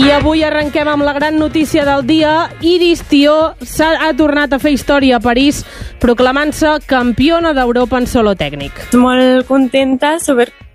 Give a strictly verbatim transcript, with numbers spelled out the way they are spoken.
I avui arrenquem amb la gran notícia del dia. Iris Tió s'ha ha tornat a fer història a París proclamant-se campiona d'Europa en solo tècnic. Molt contenta, super